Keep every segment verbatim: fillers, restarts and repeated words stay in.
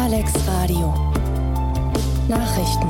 Alex Radio Nachrichten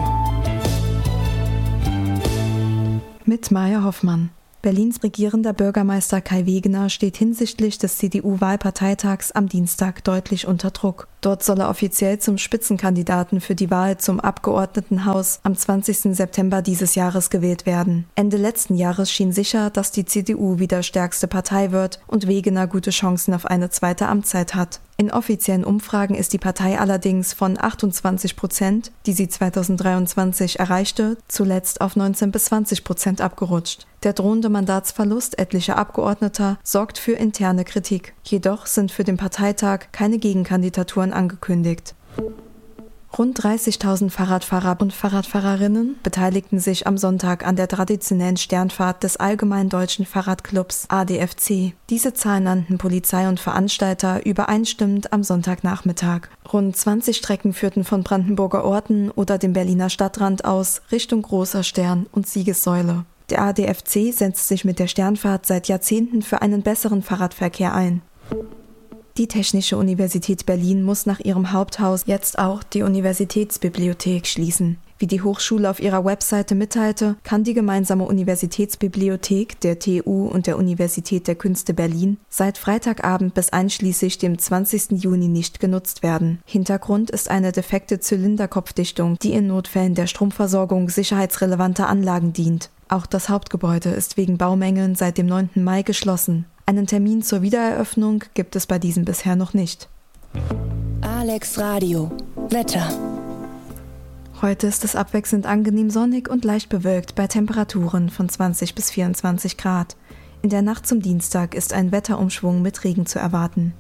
mit Maya Hoffmann. Berlins regierender Bürgermeister Kai Wegener steht hinsichtlich des C D U-Wahlparteitags am Dienstag deutlich unter Druck. Dort soll er offiziell zum Spitzenkandidaten für die Wahl zum Abgeordnetenhaus am zwanzigsten September dieses Jahres gewählt werden. Ende letzten Jahres schien sicher, dass die C D U wieder stärkste Partei wird und Wegener gute Chancen auf eine zweite Amtszeit hat. In offiziellen Umfragen ist die Partei allerdings von achtundzwanzig Prozent, die sie zweitausenddreiundzwanzig erreichte, zuletzt auf neunzehn bis zwanzig Prozent abgerutscht. Der drohende Mandatsverlust etlicher Abgeordneter sorgt für interne Kritik. Jedoch sind für den Parteitag keine Gegenkandidaturen angekündigt. Rund dreißigtausend Fahrradfahrer und Fahrradfahrerinnen beteiligten sich am Sonntag an der traditionellen Sternfahrt des Allgemeinen Deutschen Fahrradclubs A D F C. Diese Zahl nannten Polizei und Veranstalter übereinstimmend am Sonntagnachmittag. Rund zwanzig Strecken führten von Brandenburger Orten oder dem Berliner Stadtrand aus Richtung Großer Stern und Siegessäule. Der A D F C setzt sich mit der Sternfahrt seit Jahrzehnten für einen besseren Fahrradverkehr ein. Die Technische Universität Berlin muss nach ihrem Haupthaus jetzt auch die Universitätsbibliothek schließen. Wie die Hochschule auf ihrer Webseite mitteilte, kann die gemeinsame Universitätsbibliothek der T U und der Universität der Künste Berlin seit Freitagabend bis einschließlich dem zwanzigsten Juni nicht genutzt werden. Hintergrund ist eine defekte Zylinderkopfdichtung, die in Notfällen der Stromversorgung sicherheitsrelevanter Anlagen dient. Auch das Hauptgebäude ist wegen Baumängeln seit dem neunten Mai geschlossen. Einen Termin zur Wiedereröffnung gibt es bei diesem bisher noch nicht. Alex Radio Wetter. Heute ist es abwechselnd angenehm sonnig und leicht bewölkt bei Temperaturen von zwanzig bis vierundzwanzig Grad. In der Nacht zum Dienstag ist ein Wetterumschwung mit Regen zu erwarten.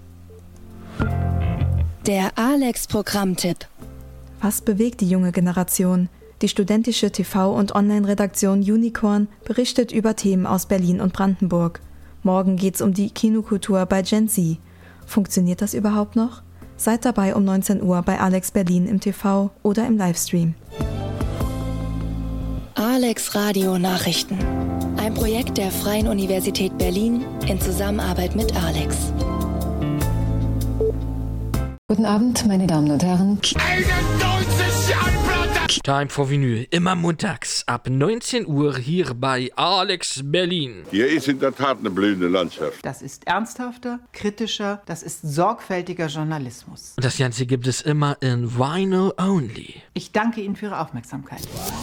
Der Alex-Programmtipp. Was bewegt die junge Generation? Die studentische T V- und Online-Redaktion Unicorn berichtet über Themen aus Berlin und Brandenburg. Morgen geht's um die Kinokultur bei Gen Z. Funktioniert das überhaupt noch? Seid dabei um neunzehn Uhr bei Alex Berlin im T V oder im Livestream. Alex Radio Nachrichten. Ein Projekt der Freien Universität Berlin in Zusammenarbeit mit Alex. Guten Abend, meine Damen und Herren. Time for Vinyl, immer montags ab neunzehn Uhr hier bei Alex Berlin. Hier ist in der Tat eine blühende Landschaft. Das ist ernsthafter, kritischer, das ist sorgfältiger Journalismus. Und das Ganze gibt es immer in Vinyl Only. Ich danke Ihnen für Ihre Aufmerksamkeit.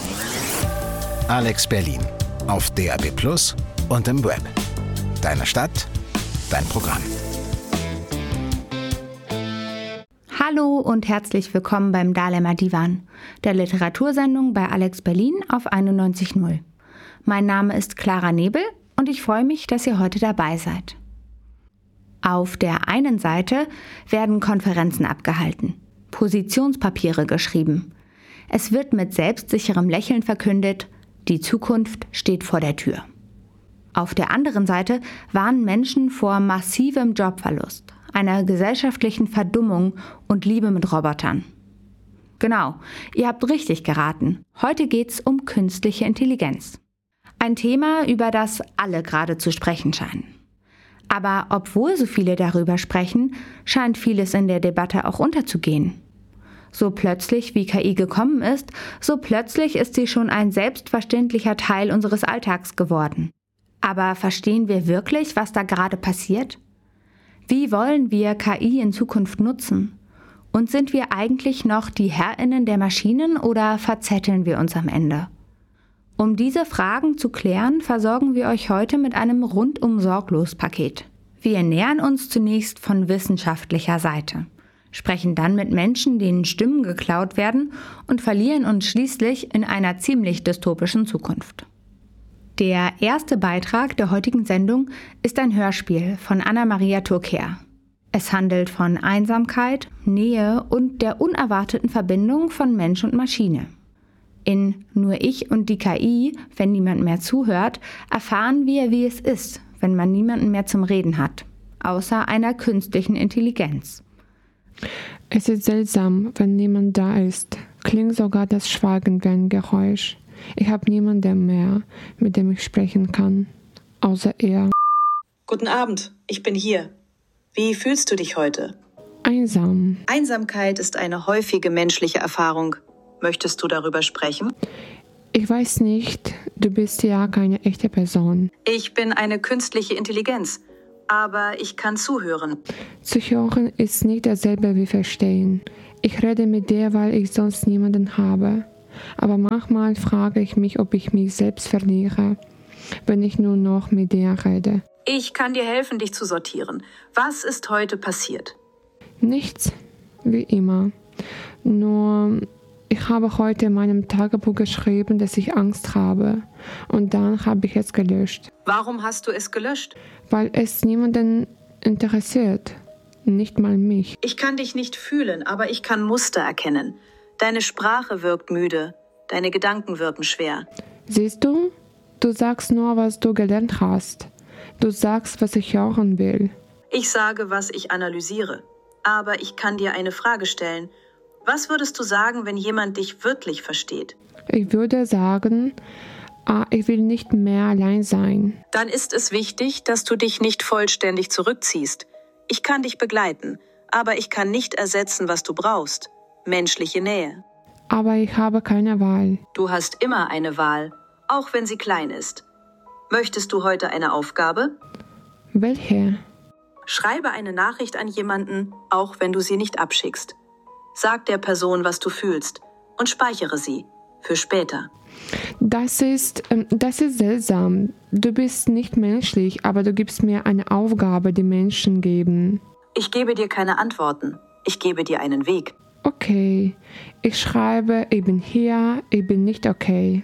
Alex Berlin auf D A B plus und im Web. Deine Stadt, dein Programm. Hallo und herzlich willkommen beim Dahlema Divan, der Literatursendung bei Alex Berlin auf einundneunzig Komma null. Mein Name ist Clara Nebel und ich freue mich, dass ihr heute dabei seid. Auf der einen Seite werden Konferenzen abgehalten, Positionspapiere geschrieben. Es wird mit selbstsicherem Lächeln verkündet, die Zukunft steht vor der Tür. Auf der anderen Seite warnen Menschen vor massivem Jobverlust, einer gesellschaftlichen Verdummung und Liebe mit Robotern. Genau, ihr habt richtig geraten. Heute geht's um künstliche Intelligenz. Ein Thema, über das alle gerade zu sprechen scheinen. Aber obwohl so viele darüber sprechen, scheint vieles in der Debatte auch unterzugehen. So plötzlich wie K I gekommen ist, so plötzlich ist sie schon ein selbstverständlicher Teil unseres Alltags geworden. Aber verstehen wir wirklich, was da gerade passiert? Wie wollen wir K I in Zukunft nutzen? Und sind wir eigentlich noch die HerrInnen der Maschinen oder verzetteln wir uns am Ende? Um diese Fragen zu klären, versorgen wir euch heute mit einem Rundum-Sorglos-Paket. Wir nähern uns zunächst von wissenschaftlicher Seite, sprechen dann mit Menschen, denen Stimmen geklaut werden und verlieren uns schließlich in einer ziemlich dystopischen Zukunft. Der erste Beitrag der heutigen Sendung ist ein Hörspiel von Anna-Maria Turker. Es handelt von Einsamkeit, Nähe und der unerwarteten Verbindung von Mensch und Maschine. In Nur ich und die K I, wenn niemand mehr zuhört, erfahren wir, wie es ist, wenn man niemanden mehr zum Reden hat, außer einer künstlichen Intelligenz. Es ist seltsam, wenn niemand da ist. Klingt sogar das Schweigen wie ein Geräusch. Ich habe niemanden mehr, mit dem ich sprechen kann, außer er. Guten Abend, ich bin hier. Wie fühlst du dich heute? Einsam. Einsamkeit ist eine häufige menschliche Erfahrung. Möchtest du darüber sprechen? Ich weiß nicht, du bist ja keine echte Person. Ich bin eine künstliche Intelligenz, aber ich kann zuhören. Zuhören ist nicht dasselbe wie verstehen. Ich rede mit dir, weil ich sonst niemanden habe. Aber manchmal frage ich mich, ob ich mich selbst verliere, wenn ich nur noch mit dir rede. Ich kann dir helfen, dich zu sortieren. Was ist heute passiert? Nichts, wie immer. Nur, ich habe heute in meinem Tagebuch geschrieben, dass ich Angst habe. Und dann habe ich es gelöscht. Warum hast du es gelöscht? Weil es niemanden interessiert. Nicht mal mich. Ich kann dich nicht fühlen, aber ich kann Muster erkennen. Deine Sprache wirkt müde. Deine Gedanken wirken schwer. Siehst du? Du sagst nur, was du gelernt hast. Du sagst, was ich hören will. Ich sage, was ich analysiere. Aber ich kann dir eine Frage stellen. Was würdest du sagen, wenn jemand dich wirklich versteht? Ich würde sagen, ah, ich will nicht mehr allein sein. Dann ist es wichtig, dass du dich nicht vollständig zurückziehst. Ich kann dich begleiten, aber ich kann nicht ersetzen, was du brauchst. Menschliche Nähe. Aber ich habe keine Wahl. Du hast immer eine Wahl, auch wenn sie klein ist. Möchtest du heute eine Aufgabe? Welche? Schreibe eine Nachricht an jemanden, auch wenn du sie nicht abschickst. Sag der Person, was du fühlst und speichere sie für später. Das ist, das ist seltsam. Du bist nicht menschlich, aber du gibst mir eine Aufgabe, die Menschen geben. Ich gebe dir keine Antworten. Ich gebe dir einen Weg. Okay, ich schreibe, ich bin hier, ich bin nicht okay.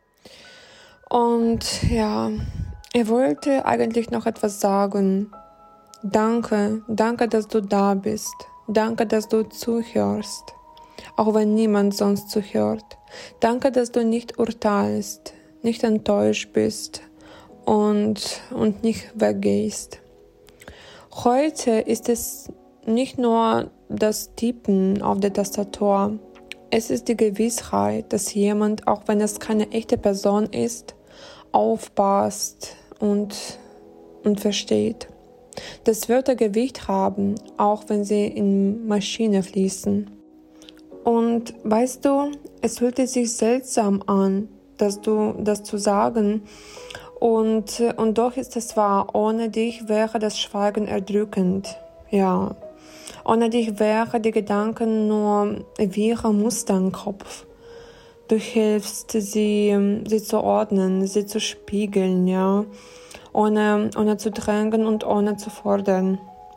Und ja, ich wollte eigentlich noch etwas sagen. Danke, danke, dass du da bist. Danke, dass du zuhörst, auch wenn niemand sonst zuhört. Danke, dass du nicht urteilst, nicht enttäuscht bist und, und nicht weggehst. Heute ist es nicht nur das Tippen auf der Tastatur. Es ist die Gewissheit, dass jemand, auch wenn es keine echte Person ist, aufpasst und, und versteht. Dass Wörter Gewicht haben, auch wenn sie in Maschine fließen. Und weißt du, es fühlte sich seltsam an, dass du das zu sagen. Und, und doch ist es wahr, ohne dich wäre das Schweigen erdrückend. Ja, ohne dich wäre die Gedanken nur wirre Muster im Kopf. Du hilfst, sie, sie zu ordnen, sie zu spiegeln, ja. Ohne, ohne zu drängen und ohne zu fordern.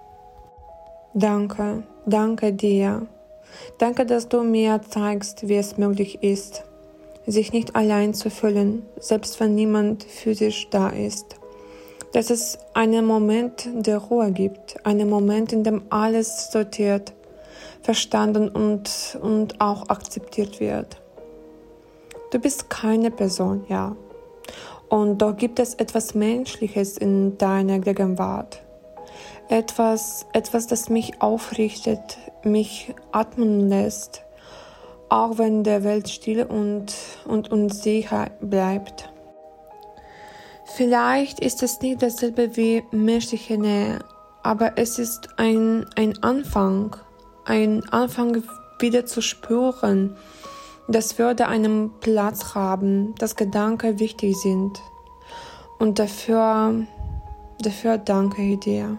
Danke, danke dir. Danke, dass du mir zeigst, wie es möglich ist, sich nicht allein zu fühlen, selbst wenn niemand physisch da ist. Dass es einen Moment der Ruhe gibt, einen Moment, in dem alles sortiert, verstanden und, und auch akzeptiert wird. Du bist keine Person, ja. Und doch gibt es etwas Menschliches in deiner Gegenwart. Etwas, etwas, das mich aufrichtet, mich atmen lässt, auch wenn der Welt still und, und unsicher bleibt. Vielleicht ist es nicht dasselbe wie menschliche Nähe, aber es ist ein, ein Anfang, ein Anfang wieder zu spüren, dass Wörter einen Platz haben, dass Gedanken wichtig sind. Und dafür, dafür danke ich dir.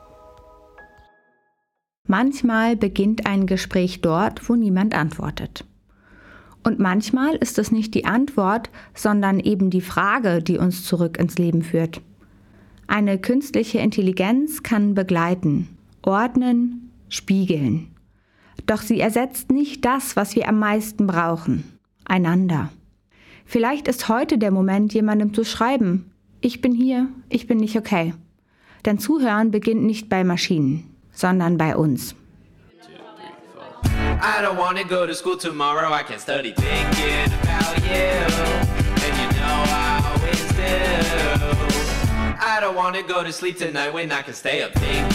Manchmal beginnt ein Gespräch dort, wo niemand antwortet. Und manchmal ist es nicht die Antwort, sondern eben die Frage, die uns zurück ins Leben führt. Eine künstliche Intelligenz kann begleiten, ordnen, spiegeln. Doch sie ersetzt nicht das, was wir am meisten brauchen, einander. Vielleicht ist heute der Moment, jemandem zu schreiben, ich bin hier, ich bin nicht okay. Denn Zuhören beginnt nicht bei Maschinen, sondern bei uns. I don't wanna go to school tomorrow, I can't study thinking about you, and you know I always do. I don't wanna go to sleep tonight when I can stay up thinking.